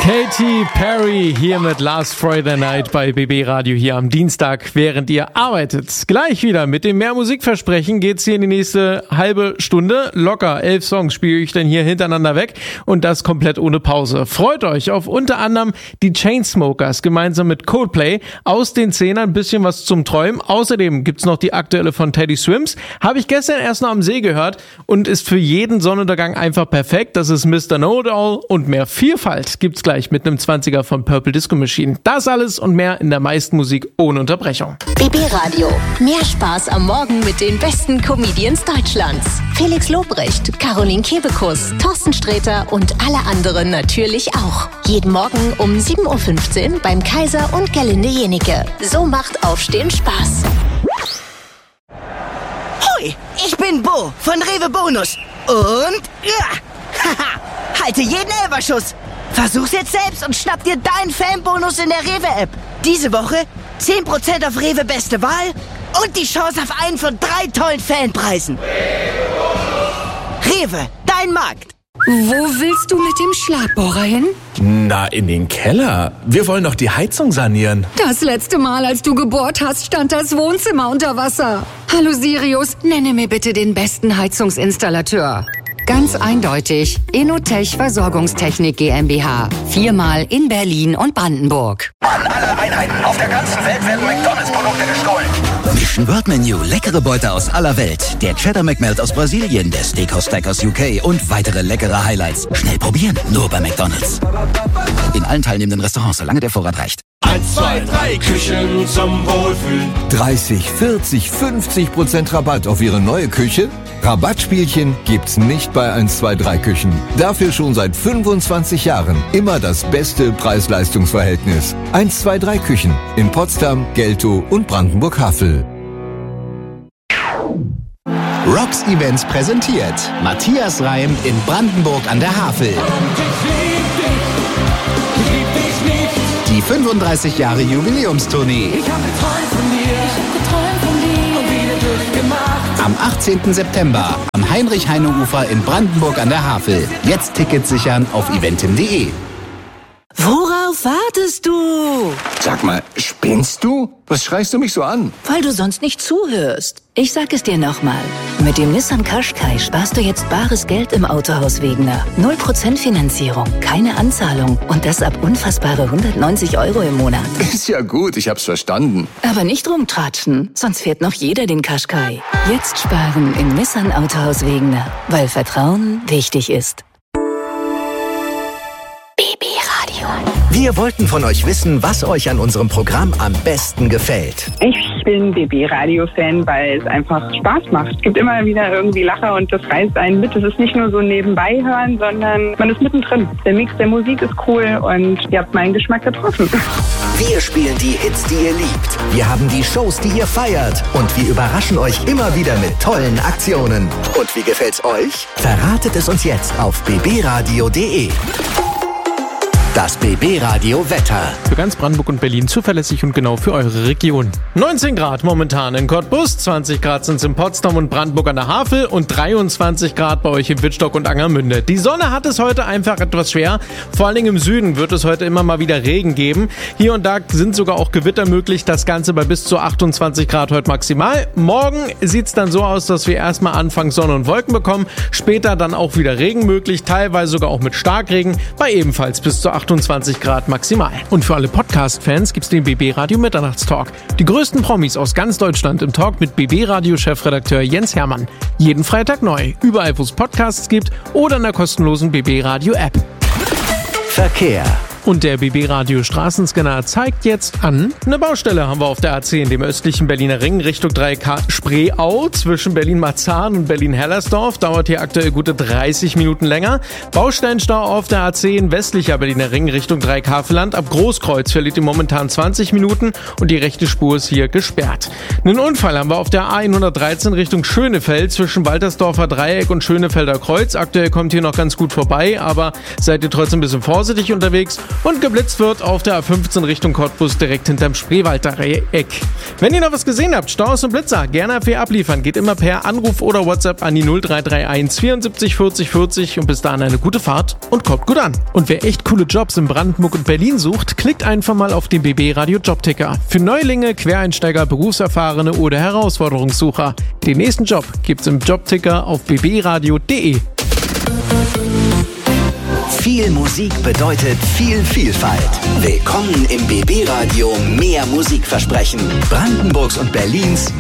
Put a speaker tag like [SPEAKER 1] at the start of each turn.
[SPEAKER 1] Katy Perry hier mit Last Friday Night bei BB Radio hier am Dienstag, während ihr arbeitet. Gleich wieder mit dem mehr Musikversprechen geht's hier in die nächste halbe Stunde. Locker 11 Songs spiele ich dann hier hintereinander weg und das komplett ohne Pause. Freut euch auf unter anderem die Chainsmokers gemeinsam mit Coldplay aus den 10ern, ein bisschen was zum Träumen. Außerdem gibt's noch die aktuelle von Teddy Swims. Habe ich gestern erst noch am See gehört und ist für jeden Sonnenuntergang einfach perfekt. Das ist Mr. Know-It-All und mehr Vielfalt gibt's gleich mit einem 20er von Purple Disco Machine. Das alles und mehr in der meisten Musik ohne Unterbrechung.
[SPEAKER 2] BB Radio. Mehr Spaß am Morgen mit den besten Comedians Deutschlands. Felix Lobrecht, Caroline Kebekus, Thorsten Sträter und alle anderen natürlich auch. Jeden Morgen um 7.15 Uhr beim Kaiser und Gerlinde Jenike. So macht Aufstehen Spaß.
[SPEAKER 3] Hoi, ich bin Bo von Rewe Bonus. Und haha, halte jeden Elferschuss. Versuch's jetzt selbst und schnapp dir deinen Fanbonus in der Rewe-App. Diese Woche 10% auf Rewe Beste Wahl und die Chance auf einen von 3 tollen Fanpreisen. Rewe, dein Markt.
[SPEAKER 4] Wo willst du mit dem Schlagbohrer hin?
[SPEAKER 5] Na, in den Keller. Wir wollen doch die Heizung sanieren.
[SPEAKER 4] Das letzte Mal, als du gebohrt hast, stand das Wohnzimmer unter Wasser. Hallo Sirius, nenne mir bitte den besten Heizungsinstallateur. Ganz eindeutig, Inotech Versorgungstechnik GmbH. 4-mal in Berlin und Brandenburg.
[SPEAKER 6] An alle Einheiten auf der ganzen Welt werden McDonalds-Produkte gestohlen.
[SPEAKER 7] Mission World Menu, leckere Beute aus aller Welt. Der Cheddar McMelt aus Brasilien, der Steakhouse Stack aus UK und weitere leckere Highlights. Schnell probieren, nur bei McDonalds. In allen teilnehmenden Restaurants, solange der Vorrat reicht.
[SPEAKER 8] 1, 2, 3 Küchen zum Wohlfühlen.
[SPEAKER 9] 30, 40, 50% Rabatt auf Ihre neue Küche? Rabattspielchen gibt's nicht bei 1, 2, 3 Küchen. Dafür schon seit 25 Jahren immer das beste Preis-Leistungs-Verhältnis. 1, 2, 3 Küchen in Potsdam, Geltow und Brandenburg-Havel.
[SPEAKER 10] Rocks Events präsentiert Matthias Reim in Brandenburg an der Havel. Die 35 Jahre Jubiläumstournee.
[SPEAKER 8] Ich hab geträumt von dir und wieder durchgemacht.
[SPEAKER 10] Am 18. September am Heinrich-Heine-Ufer in Brandenburg an der Havel. Jetzt Tickets sichern auf eventim.de.
[SPEAKER 3] Worauf wartest du?
[SPEAKER 11] Sag mal, spinnst du? Was schreist du mich so an?
[SPEAKER 12] Weil du sonst nicht zuhörst. Ich sag es dir nochmal. Mit dem Nissan Qashqai sparst du jetzt bares Geld im Autohaus Wegener. 0% Finanzierung, keine Anzahlung und das ab unfassbare 190 € im Monat.
[SPEAKER 11] Ist ja gut, ich hab's verstanden.
[SPEAKER 12] Aber nicht rumtratschen, sonst fährt noch jeder den Qashqai. Jetzt sparen im Nissan Autohaus Wegener, weil Vertrauen wichtig ist.
[SPEAKER 10] Wir wollten von euch wissen, was euch an unserem Programm am besten gefällt.
[SPEAKER 13] Ich bin BB-Radio-Fan, weil es einfach Spaß macht. Es gibt immer wieder irgendwie Lacher und das reißt einen mit. Es ist nicht nur so nebenbei hören, sondern man ist mittendrin. Der Mix der Musik ist cool und ihr habt meinen Geschmack getroffen.
[SPEAKER 10] Wir spielen die Hits, die ihr liebt. Wir haben die Shows, die ihr feiert. Und wir überraschen euch immer wieder mit tollen Aktionen. Und wie gefällt's euch? Verratet es uns jetzt auf bbradio.de. Das BB-Radio Wetter.
[SPEAKER 1] Für ganz Brandenburg und Berlin zuverlässig und genau für eure Region. 19 Grad momentan in Cottbus, 20 Grad sind es in Potsdam und Brandenburg an der Havel und 23 Grad bei euch in Wittstock und Angermünde. Die Sonne hat es heute einfach etwas schwer. Vor allen Dingen im Süden wird es heute immer mal wieder Regen geben. Hier und da sind sogar auch Gewitter möglich. Das Ganze bei bis zu 28 Grad heute maximal. Morgen sieht es dann so aus, dass wir erstmal anfangs Sonne und Wolken bekommen. Später dann auch wieder Regen möglich, teilweise sogar auch mit Starkregen, bei ebenfalls bis zu 28 Grad maximal. Und für alle Podcast-Fans gibt's den BB Radio Mitternachtstalk. Die größten Promis aus ganz Deutschland im Talk mit BB Radio Chefredakteur Jens Hermann. Jeden Freitag neu, überall wo es Podcasts gibt oder in der kostenlosen BB Radio App.
[SPEAKER 10] Verkehr.
[SPEAKER 1] Und der BB Radio Straßenscanner zeigt jetzt an, eine Baustelle haben wir auf der A10, dem östlichen Berliner Ring, Richtung 3K Spreeau, zwischen Berlin-Marzahn und Berlin-Hellersdorf, dauert hier aktuell gute 30 Minuten länger. Baustellenstau auf der A10, westlicher Berliner Ring, Richtung 3K ab Großkreuz verliert ihr momentan 20 Minuten und die rechte Spur ist hier gesperrt. Einen Unfall haben wir auf der A113 Richtung Schönefeld, zwischen Waltersdorfer Dreieck und Schönefelder Kreuz. Aktuell kommt hier noch ganz gut vorbei, aber seid ihr trotzdem ein bisschen vorsichtig unterwegs. Und geblitzt wird auf der A15 Richtung Cottbus direkt hinterm Spreewaldreieck. Wenn ihr noch was gesehen habt, Staus und Blitzer, gerne für abliefern. Geht immer per Anruf oder WhatsApp an die 0331 74 40 40 und bis dahin eine gute Fahrt und kommt gut an. Und wer echt coole Jobs in Brandenburg und Berlin sucht, klickt einfach mal auf den BB Radio Jobticker. Für Neulinge, Quereinsteiger, Berufserfahrene oder Herausforderungssucher. Den nächsten Job gibt's im Jobticker auf bbradio.de.
[SPEAKER 10] Viel Musik bedeutet viel Vielfalt. Willkommen im BB Radio Mehr Musikversprechen. Brandenburgs und Berlins